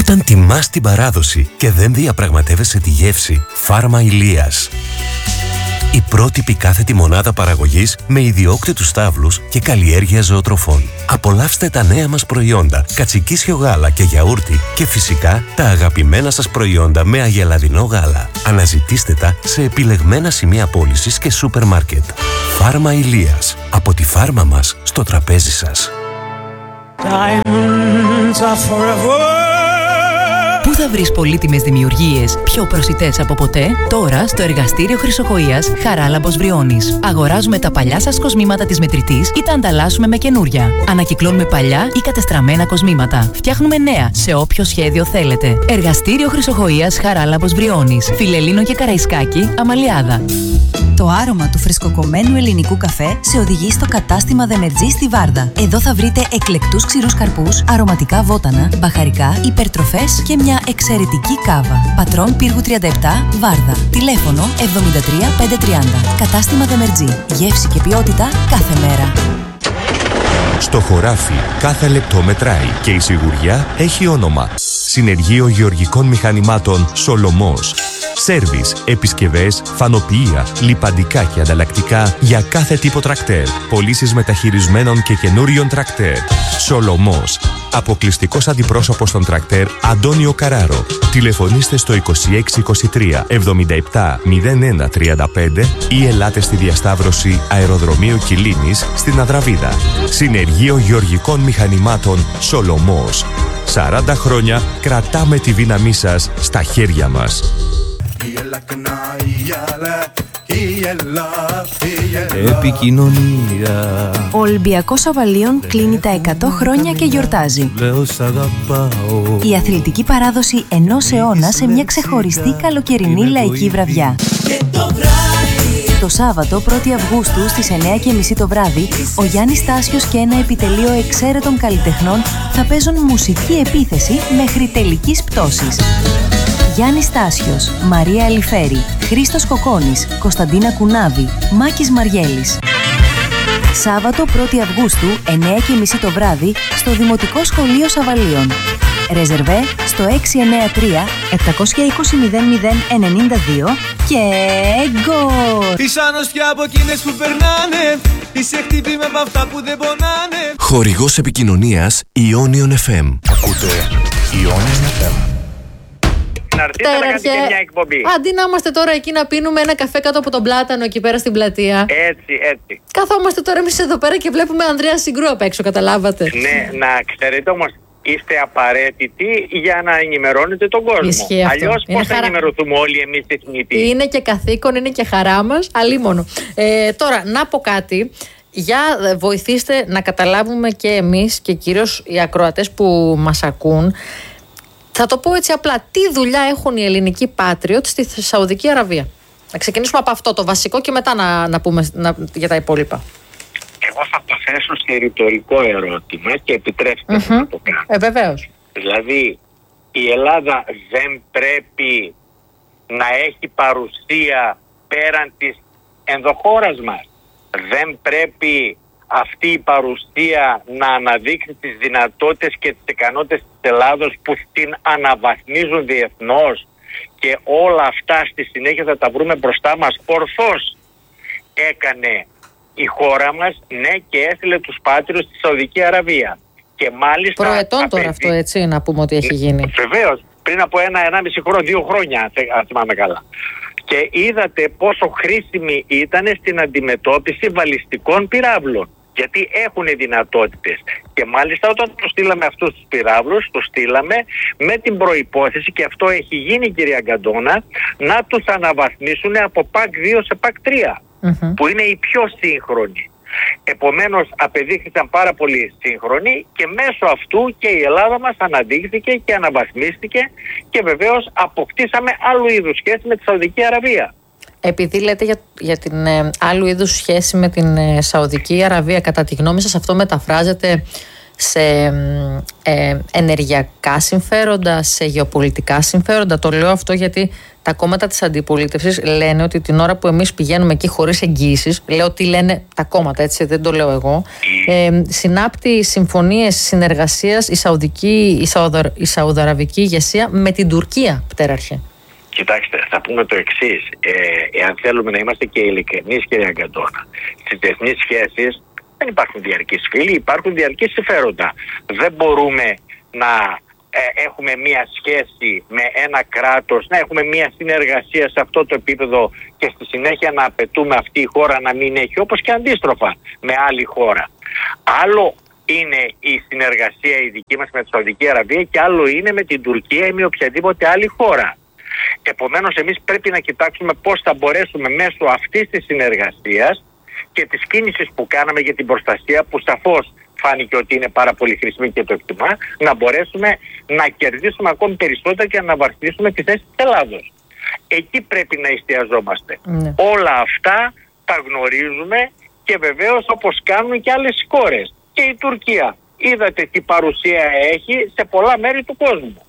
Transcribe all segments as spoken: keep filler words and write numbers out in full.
Όταν τιμάς την παράδοση και δεν διαπραγματεύεσαι τη γεύση, Φάρμα Ηλίας. Η πρότυπη κάθετη μονάδα παραγωγής με ιδιόκτητους στάβλους και καλλιέργεια ζωοτροφών. Απολαύστε τα νέα μας προϊόντα, κατσικίσιο γάλα και γιαούρτι και φυσικά τα αγαπημένα σας προϊόντα με αγελαδινό γάλα. Αναζητήστε τα σε επιλεγμένα σημεία πώλησης και σούπερ μάρκετ. Φάρμα Ηλίας. Από τη φάρμα μας στο τραπέζι σας. Πού θα βρεις πολύτιμες δημιουργίες πιο προσιτές από ποτέ? Τώρα στο εργαστήριο Χρυσοχοΐας Χαράλαμπος Βριώνης. Αγοράζουμε τα παλιά σας κοσμήματα της μετρητής ή τα ανταλλάσσουμε με καινούρια. Ανακυκλώνουμε παλιά ή κατεστραμμένα κοσμήματα. Φτιάχνουμε νέα σε όποιο σχέδιο θέλετε. Εργαστήριο Χρυσοχοΐας Χαράλαμπος Βριώνης. Φιλελλήνο και Καραϊσκάκη, Αμαλιάδα. Το άρωμα του φρεσκοκομμένου ελληνικού καφέ σε οδηγεί στο κατάστημα Δεμερτζή στη Βάρδα. Εδώ θα βρείτε εκλεκτούς ξηρούς καρπούς, αρωματικά βότανα, μπαχαρικά, υπερτροφές και μια εξαιρετική κάβα. Πατρών Πύργου τριάντα επτά, Βάρδα. Τηλέφωνο εβδομήντα τρία πεντακόσια τριάντα. Κατάστημα Δεμερτζή. Γεύση και ποιότητα κάθε μέρα. Στο χωράφι κάθε λεπτό μετράει και η σιγουριά έχει όνομα. Συνεργείο Γεωργικών Μηχανημάτων Σολομός. Σέρβις, επισκευές, φανοποιεία, λιπαντικά και ανταλλακτικά για κάθε τύπο τρακτέρ. Πωλήσεις μεταχειρισμένων και καινούριων τρακτέρ. Σολομός. Αποκλειστικός αντιπρόσωπος των τρακτέρ Αντώνιο Καράρο. Τηλεφωνήστε στο είκοσι έξι είκοσι τρία εβδομήντα επτά μηδέν ένα τριάντα πέντε ή ελάτε στη διασταύρωση Αεροδρομίου Κιλίνης στην Αδραβίδα. Συνεργείο Γεωργικών Μηχανημάτων Σολομός. σαράντα χρόνια κρατάμε τη δύναμή σας στα χέρια μας. Επικοινωνία. Ο Ολυμπιακός Αβαλίων κλείνει τα εκατό χρόνια και γιορτάζει. Η αθλητική παράδοση ενός αιώνα σε μια ξεχωριστή καλοκαιρινή λαϊκή βραδιά. Το Σάββατο πρώτη Αυγούστου στις εννιά και μισή το βράδυ, ο Γιάννης Στάσιος και ένα επιτελείο εξαίρετων καλλιτεχνών θα παίζουν μουσική επίθεση μέχρι τελικής πτώσης. Γιάννης Στάσιος, Μαρία Αλιφέρη, Χρήστος Κοκόνης, Κωνσταντίνα Κουνάβη, Μάκης Μαριέλης. Σάββατο πρώτη Αυγούστου, εννιά και μισή το βράδυ, στο Δημοτικό Σχολείο Σαβαλίων. Ρεζερβέ στο έξι εννιά τρία επτακόσια είκοσι μηδέν μηδέν ενενήντα δύο και γκολ! Είσαι άνοστια από εκείνες που περνάνε, είσαι χτύπημα από αυτά που δεν πονάνε. Χορηγός επικοινωνίας Ionion εφ εμ. Ακούτε Ionion εφ εμ. Να έρθετε να κάνετε και μια εκπομπή. Αντί να είμαστε τώρα εκεί να πίνουμε ένα καφέ κάτω από τον πλάτανο εκεί πέρα στην πλατεία. Έτσι, έτσι. Καθόμαστε τώρα εμείς εδώ πέρα και βλέπουμε Ανδρέα Συγκρού απ' έξω, καταλάβατε. Ναι, να ξέρετε όμως, είστε απαραίτητοι για να ενημερώνετε τον κόσμο. Αλλιώς πώς θα χαρά... ενημερωθούμε όλοι εμείς οι θνητοί? Είναι και καθήκον, είναι και χαρά μας, αλίμονο. Ε, τώρα, να πω κάτι. Για βοηθήστε να καταλάβουμε και εμείς και κυρίως οι ακροατές που μας ακούν. Θα το πω έτσι απλά. Τι δουλειά έχουν οι ελληνικοί patriots στη Σαουδική Αραβία? Να ξεκινήσουμε από αυτό το βασικό και μετά να, να πούμε να, για τα υπόλοιπα. Εγώ θα το θέσω σε ρητορικό ερώτημα και επιτρέψτε mm-hmm. να το κάνω. Ε, βεβαίως. Δηλαδή, η Ελλάδα δεν πρέπει να έχει παρουσία πέραν της ενδοχώρας μας. Δεν πρέπει αυτή η παρουσία να αναδείξει τις δυνατότητες και τις ικανότητες της Ελλάδος που την αναβαθμίζουν διεθνώς, και όλα αυτά στη συνέχεια θα τα βρούμε μπροστά μας. Ορθώς έκανε η χώρα μας, ναι, και έστειλε τους πάτριους στη Σαουδική Αραβία. Και μάλιστα προετών απαιτεί... τώρα αυτό, έτσι, να πούμε ότι έχει γίνει. Βεβαίως, πριν από ένα, ενάμιση χρόνο, δύο χρόνια, αν θυμάμαι καλά. Και είδατε πόσο χρήσιμη ήταν στην αντιμετώπιση βαλιστικών πυράβλων. Γιατί έχουν δυνατότητες. Και μάλιστα όταν τους στείλαμε αυτούς τους πυράβλους, τους στείλαμε με την προϋπόθεση, και αυτό έχει γίνει, κυρία Γκαντώνα, να τους αναβαθμίσουν από πακ δύο σε πακ τρία, mm-hmm. που είναι οι πιο σύγχρονοι. Επομένως απεδείχθηκαν πάρα πολύ σύγχρονοι και μέσω αυτού και η Ελλάδα μας αναδείχθηκε και αναβαθμίστηκε και βεβαίως αποκτήσαμε άλλου είδους σχέση με τη Σαουδική Αραβία. Επειδή λέτε για, για την ε, άλλου είδους σχέση με την ε, Σαουδική Αραβία, κατά τη γνώμη σας αυτό μεταφράζεται σε ε, ενεργειακά συμφέροντα, σε γεωπολιτικά συμφέροντα. Το λέω αυτό γιατί τα κόμματα της αντιπολίτευσης λένε ότι την ώρα που εμείς πηγαίνουμε εκεί χωρίς εγγύησεις, λέω ότι λένε τα κόμματα, έτσι δεν το λέω εγώ, ε, συνάπτει συμφωνίες συνεργασίας η, Σαουδική, η, Σαουδα, η Σαουδαραβική ηγεσία με την Τουρκία, πτέραρχε. Κοιτάξτε, θα πούμε το εξής. Ε, εάν θέλουμε να είμαστε και ειλικρινείς, κύριε Αγκαντώνα, στις διεθνείς σχέσεις δεν υπάρχουν διαρκείς φίλοι, υπάρχουν διαρκείς συμφέροντα. Δεν μπορούμε να ε, έχουμε μία σχέση με ένα κράτος, να έχουμε μία συνεργασία σε αυτό το επίπεδο και στη συνέχεια να απαιτούμε αυτή η χώρα να μην έχει, όπως και αντίστροφα με άλλη χώρα. Άλλο είναι η συνεργασία η δική μας με τη Σαουδική Αραβία και άλλο είναι με την Τουρκία ή με οποιαδήποτε άλλη χώρα. Επομένως, εμείς πρέπει να κοιτάξουμε πώς θα μπορέσουμε μέσω αυτής της συνεργασίας και της κίνησης που κάναμε για την προστασία, που σαφώς φάνηκε ότι είναι πάρα πολύ χρήσιμη και το εκτιμά, να μπορέσουμε να κερδίσουμε ακόμη περισσότερα και να αναβαθμίσουμε τη θέση της Ελλάδος. Εκεί πρέπει να εστιαζόμαστε. Ναι. Όλα αυτά τα γνωρίζουμε και βεβαίως όπως κάνουν και άλλες χώρες. Και η Τουρκία. Είδατε τι παρουσία έχει σε πολλά μέρη του κόσμου.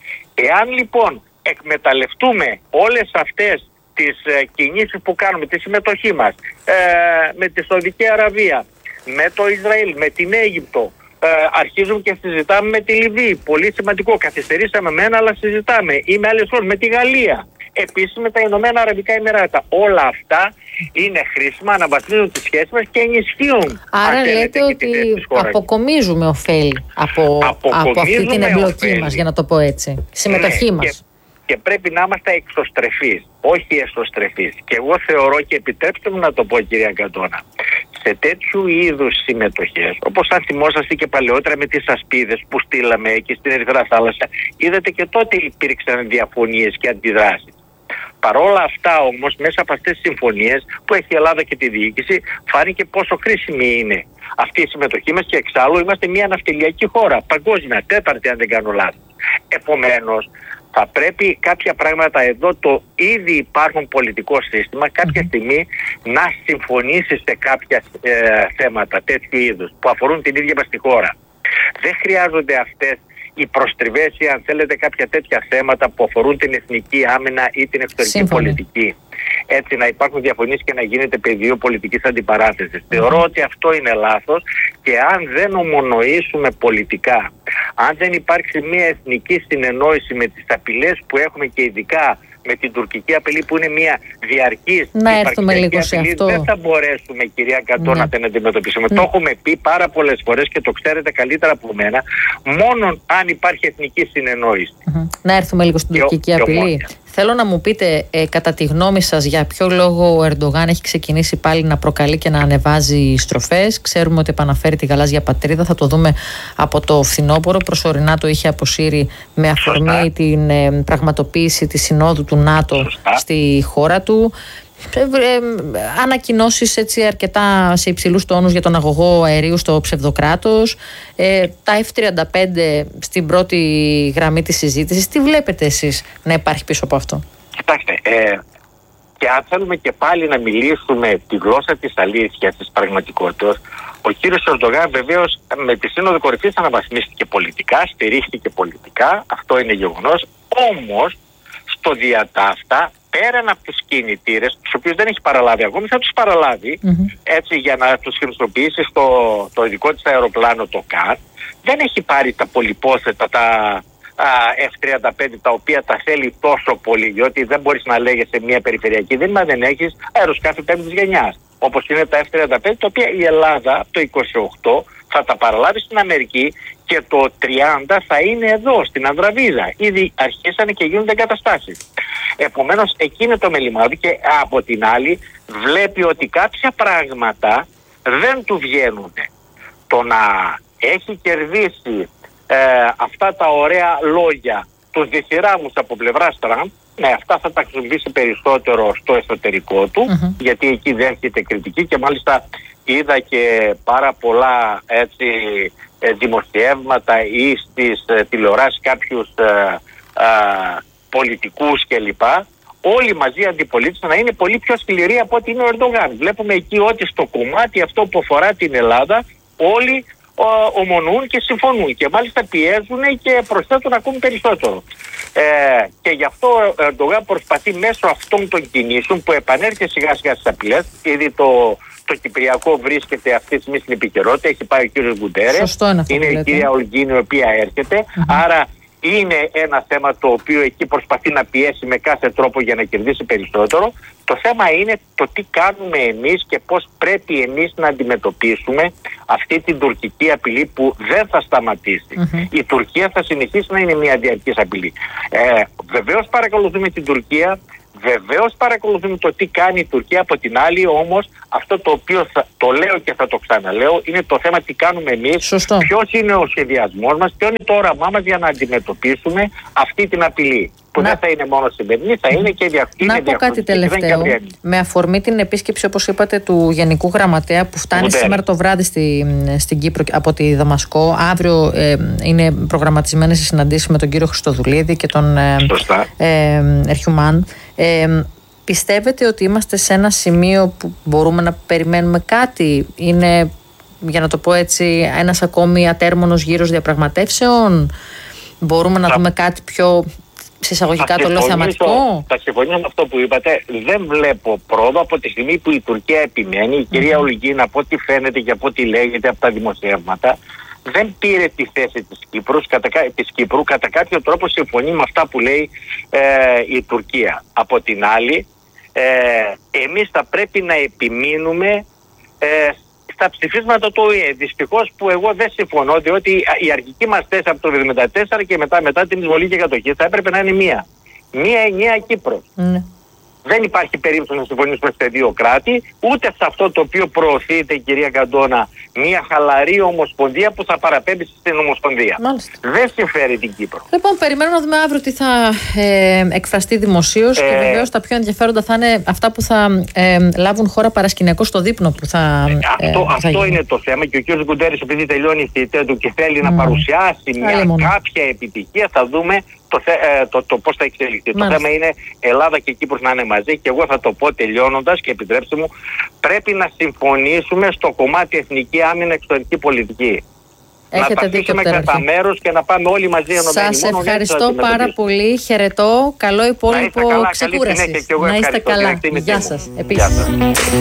Εάν λοιπόν εκμεταλλευτούμε όλες αυτές τις ε, κινήσεις που κάνουμε, τη συμμετοχή μας ε, με τη Σαουδική Αραβία, με το Ισραήλ, με την Αίγυπτο, ε, αρχίζουμε και συζητάμε με τη Λιβύη, πολύ σημαντικό, καθυστερήσαμε με ένα αλλά συζητάμε, ή με άλλες χώρες, με τη Γαλλία, επίσης με τα Ηνωμένα Αραβικά Εμιράτα. Όλα αυτά είναι χρήσιμα, αναβαθμίζουν τις σχέσεις μας και ενισχύουν. Άρα λέτε ότι αποκομίζουμε ωφέλη από, από αυτή την εμπλοκή ωφέλη μας, για να το πω έτσι, συμμετοχή ναι, μας. Και, και πρέπει να είμαστε εξωστρεφείς, όχι εσωστρεφείς. Και εγώ θεωρώ, και επιτρέψτε μου να το πω, κυρία Αγκαντώνα, σε τέτοιου είδους συμμετοχές, όπως αν θυμόσαστε και παλαιότερα με τις ασπίδες που στείλαμε εκεί στην Ερυθρά Θάλασσα, είδατε και τότε υπήρξαν διαφωνίες και αντιδράσεις. Παρόλα αυτά όμως, μέσα από αυτές τις συμφωνίες που έχει η Ελλάδα και τη διοίκηση, φάνηκε πόσο χρήσιμη είναι αυτή η συμμετοχή μας και εξάλλου είμαστε μια ναυτιλιακή χώρα, παγκόσμια, τέταρτη αν δεν κάνω λάθος. Επομένως, θα πρέπει κάποια πράγματα εδώ, το ήδη υπάρχον πολιτικό σύστημα, κάποια στιγμή να συμφωνήσει σε κάποια ε, θέματα τέτοιου είδους που αφορούν την ίδια μας τη χώρα. Δεν χρειάζονται αυτές οι προστριβές ή αν θέλετε κάποια τέτοια θέματα που αφορούν την εθνική άμυνα ή την εξωτερική Σύμφωνη. πολιτική. Έτσι να υπάρχουν διαφωνίες και να γίνεται πεδίο πολιτικής αντιπαράθεσης. Mm. Θεωρώ ότι αυτό είναι λάθος και αν δεν ομονοήσουμε πολιτικά, αν δεν υπάρξει μια εθνική συνεννόηση με τις απειλές που έχουμε και ειδικά με την τουρκική απειλή που είναι μια διαρκής να έρθουμε λίγο σε απειλή, αυτό. Δεν θα μπορέσουμε, κυρία Αγκαντώνα, να την αντιμετωπίσουμε. Ναι. Το έχουμε πει πάρα πολλές φορές και το ξέρετε καλύτερα από μένα. Μόνο αν υπάρχει εθνική συνεννόηση. Mm-hmm. Να έρθουμε λίγο στην τουρκική απειλή. Ομόνια. Θέλω να μου πείτε, ε, κατά τη γνώμη σας, για ποιο λόγο ο Ερντογάν έχει ξεκινήσει πάλι να προκαλεί και να ανεβάζει στροφές. Ξέρουμε ότι επαναφέρει τη γαλάζια πατρίδα, θα το δούμε από το φθινόπωρο. Προσωρινά το είχε αποσύρει με αφορμή Σωστά. την ε, πραγματοποίηση της συνόδου του ΝΑΤΟ Σωστά. στη χώρα του. Ε, ε, ανακοινώσεις έτσι αρκετά σε υψηλούς τόνους για τον αγωγό αερίου στο ψευδοκράτος, ε, τα εφ τριάντα πέντε στην πρώτη γραμμή της συζήτησης. Τι βλέπετε εσείς να υπάρχει πίσω από αυτό? Κοιτάξτε, ε, και αν θέλουμε και πάλι να μιλήσουμε τη γλώσσα της αλήθειας, της πραγματικότητας, ο κύριος Ερντογάν βεβαίως με τη Σύνοδο Κορυφής αναβαθμίστηκε πολιτικά, στηρίχθηκε πολιτικά, αυτό είναι γεγονός, όμως στο διατάφτα, πέραν από τους κινητήρες, τους οποίους δεν έχει παραλάβει ακόμη, θα τους παραλάβει mm-hmm. έτσι για να τους χρησιμοποιήσει στο το ειδικό της αεροπλάνο το ΚΑΡ. Δεν έχει πάρει τα πολυπόθετα, τα α, εφ τριάντα πέντε, τα οποία τα θέλει τόσο πολύ, διότι δεν μπορείς να λέγεις σε μια περιφερειακή δύναμη, δεν έχεις αεροσκάφη πέμπτης γενιάς, όπως είναι τα εφ τριάντα πέντε, τα οποία η Ελλάδα από το είκοσι οκτώ θα τα παραλάβει στην Αμερική και το τριάντα θα είναι εδώ, στην Ανδραβίδα. Ήδη αρχίσανε και γίνονται εγκαταστάσεις. Επομένως, εκεί είναι το μελημάδι και από την άλλη βλέπει ότι κάποια πράγματα δεν του βγαίνουν. Το να έχει κερδίσει ε, αυτά τα ωραία λόγια, τους διθυράμους από πλευράς Τραμπ, ναι, αυτά θα τα χρησιμοποιήσει περισσότερο στο εσωτερικό του, mm-hmm. γιατί εκεί δέχεται κριτική και μάλιστα είδα και πάρα πολλά έτσι, δημοσιεύματα ή στις ε, τηλεοράσεις κάποιους ε, ε, πολιτικούς κλπ. Όλοι μαζί αντιπολίτες να είναι πολύ πιο σκληροί από ότι είναι ο Ερντογάν. Βλέπουμε εκεί ότι στο κομμάτι αυτό που αφορά την Ελλάδα όλοι ομονούν και συμφωνούν και μάλιστα πιέζουν και προσθέτουν ακόμη περισσότερο. Ε, και γι' αυτό ο Ερντογάν προσπαθεί μέσω αυτών των κινήσεων που επανέρχεται σιγά σιγά στις απειλές, ήδη το, το Κυπριακό βρίσκεται αυτή τη στιγμή στην επικαιρότητα, έχει πάει ο κύριος Γκουντέρες, είναι η κυρία Ολγκίνη η οποία έρχεται, mm-hmm. άρα είναι ένα θέμα το οποίο εκεί προσπαθεί να πιέσει με κάθε τρόπο για να κερδίσει περισσότερο. Το θέμα είναι το τι κάνουμε εμείς και πώς πρέπει εμείς να αντιμετωπίσουμε αυτή την τουρκική απειλή που δεν θα σταματήσει. Mm-hmm. Η Τουρκία θα συνεχίσει να είναι μια διαρκής απειλή. Ε, βεβαίως παρακολουθούμε την Τουρκία, βεβαίως παρακολουθούμε το τι κάνει η Τουρκία, από την άλλη όμως αυτό το οποίο θα, το λέω και θα το ξαναλέω, είναι το θέμα τι κάνουμε εμείς, Σωστό. ποιος είναι ο σχεδιασμός μας, ποιο είναι το όραμά μας για να αντιμετωπίσουμε αυτή την απειλή. Που να... δεν θα είναι μόνο σημερινή, θα είναι και διαρκή. Να πω κάτι τελευταίο. Με αφορμή την επίσκεψη, όπως είπατε, του Γενικού Γραμματέα που φτάνει Μουτέρ. σήμερα το βράδυ στη, στην Κύπρο από τη Δαμασκό. Αύριο ε, είναι προγραμματισμένες οι συναντήσεις με τον κύριο Χριστοδουλίδη και τον ε, ε, Ερχιουμάν. Ε, πιστεύετε ότι είμαστε σε ένα σημείο που μπορούμε να περιμένουμε κάτι? Είναι, για να το πω έτσι, ένας ακόμη ατέρμονος γύρος διαπραγματεύσεων? Μπορούμε να θα... δούμε κάτι πιο... συσσαγωγικά το λέω θεαματικό. Θα συμφωνήσω με αυτό που είπατε. Δεν βλέπω πρόοδο από τη στιγμή που η Τουρκία επιμένει. Η κυρία mm-hmm. Ολγκίνη, από ό,τι φαίνεται και από ό,τι λέγεται από τα δημοσιεύματα, δεν πήρε τη θέση της Κύπρου. Κατά, της Κύπρου, κατά κάποιο τρόπο συμφωνεί με αυτά που λέει ε, η Τουρκία. Από την άλλη, ε, εμείς θα πρέπει να επιμείνουμε ε, στα ψηφίσματα του Ο Ε Ε. Δυστυχώς που εγώ δεν συμφωνώ, διότι η αρχική μας θέση από το εβδομήντα τέσσερα και μετά, μετά την εισβολή και κατοχή θα έπρεπε να είναι μία. Μία ενιαία Κύπρος. Mm. Δεν υπάρχει περίπτωση να συμφωνήσουμε σε δύο κράτη, ούτε σε αυτό το οποίο προωθείται η κυρία Καντώνα, μια χαλαρή ομοσπονδία που θα παραπέμπει στην ομοσπονδία. Μάλιστα. Δεν συμφέρει την Κύπρο. Λοιπόν, περιμένουμε να δούμε αύριο τι θα ε, εκφραστεί δημοσίως ε, και βεβαίως τα πιο ενδιαφέροντα θα είναι αυτά που θα ε, λάβουν χώρα παρασκηνιακώς στο δείπνο που θα. Ε, αυτό ε, θα αυτό είναι το θέμα και ο κ. Γκουντέρες, επειδή τελειώνει η θητεία του και θέλει mm. να παρουσιάσει μια κάποια επιτυχία, θα δούμε το, ε, το, το πώς θα εξελιχθεί. Μάλιστα. Το θέμα είναι Ελλάδα και Κύπρος να είναι μαζί και εγώ θα το πω τελειώνοντας και επιτρέψτε μου, πρέπει να συμφωνήσουμε στο κομμάτι εθνική άμυνα, εξωτερική πολιτική. Έχετε να τα αφήσουμε κατά μέρος και να πάμε όλοι μαζί ενωμένοι. Σας ευχαριστώ πάρα πολύ. Χαιρετώ. Καλό υπόλοιπο ξεκούρασης. Να είστε καλά. Γεια σας. Επίσης.